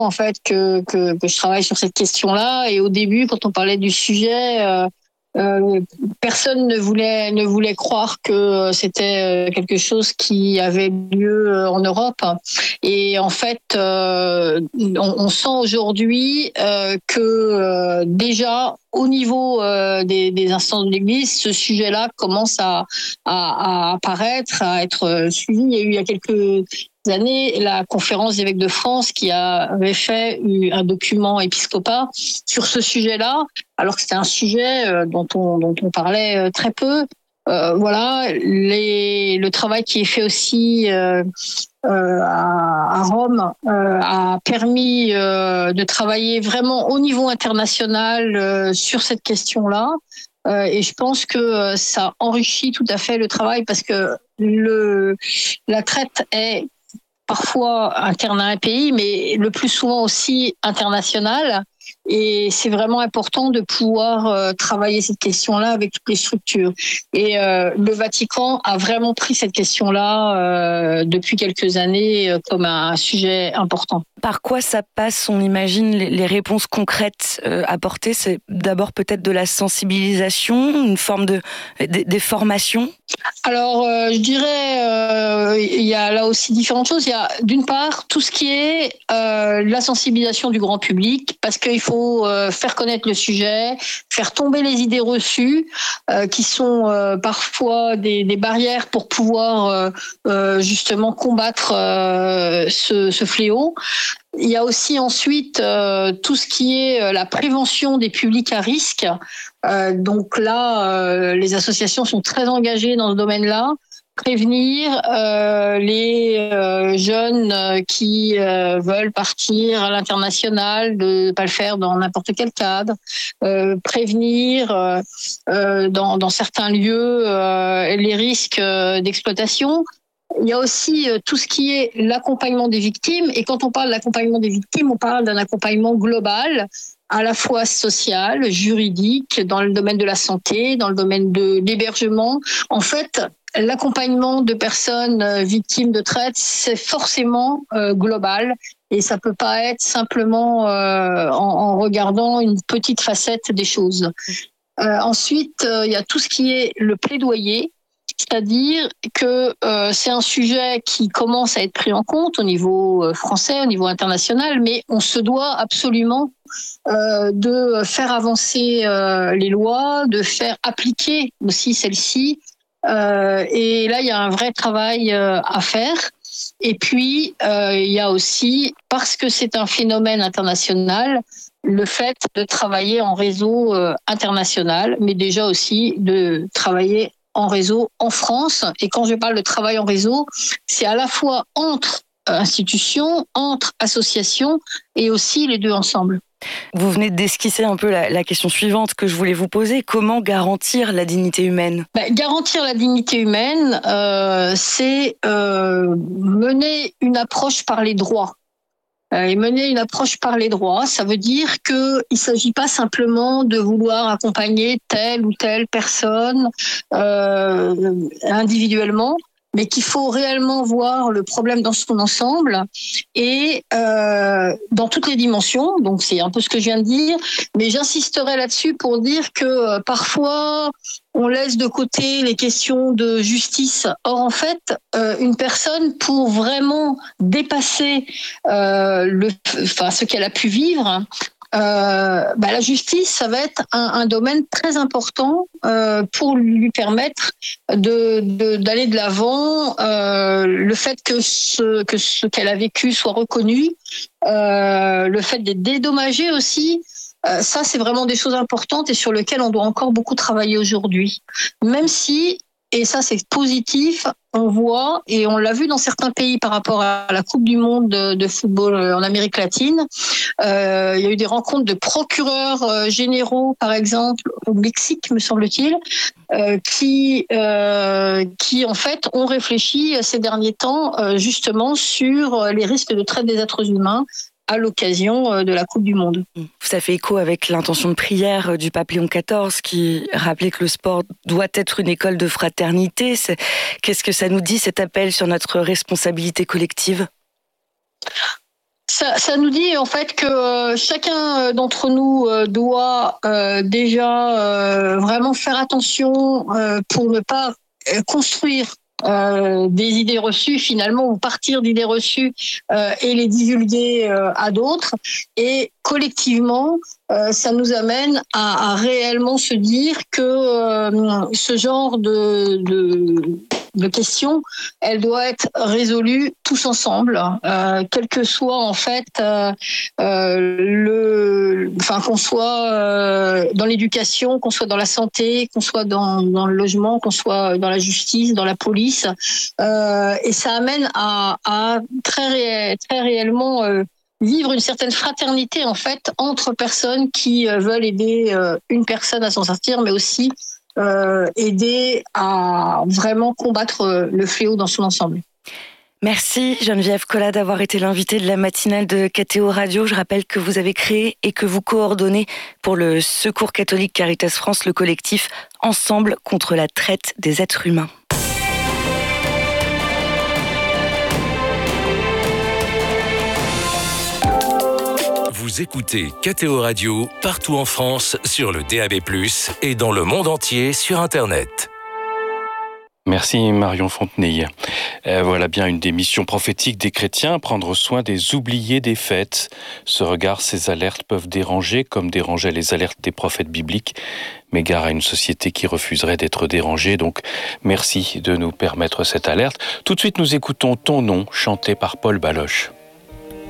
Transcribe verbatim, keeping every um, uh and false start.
en fait que, que, que je travaille sur cette question-là. Et au début, quand on parlait du sujet, euh, euh, personne ne voulait ne voulait croire que c'était quelque chose qui avait lieu en Europe. Et en fait, euh, on, on sent aujourd'hui euh, que euh, déjà au niveau euh, des, des instances de l'Église, ce sujet-là commence à, à, à apparaître, à être suivi. Il y a eu il y a quelques années la conférence des évêques de France qui avait fait un document épiscopat sur ce sujet-là, alors que c'était un sujet dont on, dont on parlait très peu. Euh, voilà, les, le travail qui est fait aussi euh, euh, à, à Rome euh, a permis euh, de travailler vraiment au niveau international euh, sur cette question-là. Euh, et je pense que ça enrichit tout à fait le travail parce que le, la traite est parfois interne à un pays, mais le plus souvent aussi international. Et c'est vraiment important de pouvoir euh, travailler cette question-là avec toutes les structures. Et euh, le Vatican a vraiment pris cette question-là euh, depuis quelques années euh, comme un sujet important. Par quoi ça passe, on imagine, les, les réponses concrètes euh, apportées? C'est d'abord peut-être de la sensibilisation, une forme de, de des formations? Alors, euh, je dirais, euh, il y a là aussi différentes choses. Il y a d'une part tout ce qui est euh, la sensibilisation du grand public, parce qu'il faut euh, faire connaître le sujet, faire tomber les idées reçues, euh, qui sont euh, parfois des, des barrières pour pouvoir euh, euh, justement combattre euh, ce, ce fléau. Il y a aussi ensuite euh, tout ce qui est la prévention des publics à risque. Euh, donc là, euh, les associations sont très engagées dans ce domaine-là. Prévenir euh, les euh, jeunes qui euh, veulent partir à l'international, de ne pas le faire dans n'importe quel cadre. Euh, prévenir euh, euh, dans, dans certains lieux euh, les risques d'exploitation. Il y a aussi tout ce qui est l'accompagnement des victimes. Et quand on parle d'accompagnement des victimes, on parle d'un accompagnement global, à la fois social, juridique, dans le domaine de la santé, dans le domaine de l'hébergement. En fait, l'accompagnement de personnes victimes de traite, c'est forcément euh, global. Et ça peut pas être simplement euh, en, en regardant une petite facette des choses. Euh, ensuite, euh, il y a tout ce qui est le plaidoyer. C'est-à-dire que euh, c'est un sujet qui commence à être pris en compte au niveau français, au niveau international, mais on se doit absolument euh, de faire avancer euh, les lois, de faire appliquer aussi celles-ci. Euh, et là, il y a un vrai travail euh, à faire. Et puis, euh, il y a aussi, parce que c'est un phénomène international, le fait de travailler en réseau euh, international, mais déjà aussi de travailler en réseau en France. Et quand je parle de travail en réseau, c'est à la fois entre institutions, entre associations et aussi les deux ensemble. Vous venez d'esquisser un peu la, la question suivante que je voulais vous poser. Comment garantir la dignité humaine? Ben, garantir la dignité humaine, euh, c'est euh, mener une approche par les droits. Et mener une approche par les droits, ça veut dire qu'il ne s'agit pas simplement de vouloir accompagner telle ou telle personne euh, individuellement, mais qu'il faut réellement voir le problème dans son ensemble et euh, dans toutes les dimensions. Donc c'est un peu ce que je viens de dire, mais j'insisterai là-dessus pour dire que euh, parfois on laisse de côté les questions de justice. Or en fait, euh, une personne pour vraiment dépasser euh, le, enfin ce qu'elle a pu vivre. Euh, bah, la justice, ça va être un, un domaine très important euh, pour lui permettre de, de, d'aller de l'avant. Euh, le fait que ce, que ce qu'elle a vécu soit reconnu, euh, le fait d'être dédommagé aussi, euh, ça c'est vraiment des choses importantes et sur lesquelles on doit encore beaucoup travailler aujourd'hui. Même si, et ça c'est positif, on voit, et on l'a vu dans certains pays par rapport à la Coupe du Monde de, de football en Amérique latine, euh, il y a eu des rencontres de procureurs euh, généraux, par exemple, au Mexique, me semble-t-il, euh, qui, euh, qui, en fait, ont réfléchi ces derniers temps euh, justement sur les risques de traite des êtres humains à l'occasion de la Coupe du Monde. Ça fait écho avec l'intention de prière du pape Léon quatorze qui rappelait que le sport doit être une école de fraternité. C'est... Qu'est-ce que ça nous dit, cet appel sur notre responsabilité collective ? Ça, ça nous dit en fait que euh, chacun d'entre nous euh, doit euh, déjà euh, vraiment faire attention euh, pour ne pas euh, construire euh, des idées reçues finalement ou partir d'idées reçues euh, et les divulguer euh, à d'autres. Et collectivement, euh, ça nous amène à, à réellement se dire que euh, ce genre de, de de questions, elle doit être résolue tous ensemble, euh, quel que soit en fait euh, euh, le, enfin qu'on soit euh, dans l'éducation, qu'on soit dans la santé, qu'on soit dans, dans le logement, qu'on soit dans la justice, dans la police, euh, et ça amène à, à très ré, très réellement euh, vivre une certaine fraternité en fait entre personnes qui veulent aider euh, une personne à s'en sortir, mais aussi Euh, aider à vraiment combattre le fléau dans son ensemble. Merci Geneviève Collat d'avoir été l'invitée de la matinale de K T O Radio. Je rappelle que vous avez créé et que vous coordonnez pour le Secours catholique Caritas France le collectif Ensemble contre la traite des êtres humains. Vous écoutez K T O Radio partout en France sur le D A B plus, et dans le monde entier sur Internet. Merci Marion Fontenay. Euh, voilà bien une des missions prophétiques des chrétiens, prendre soin des oubliés des fêtes. Ce regard, ces alertes peuvent déranger, comme dérangeaient les alertes des prophètes bibliques, mais gare à une société qui refuserait d'être dérangée. Donc merci de nous permettre cette alerte. Tout de suite, nous écoutons Ton nom, chanté par Paul Baloche.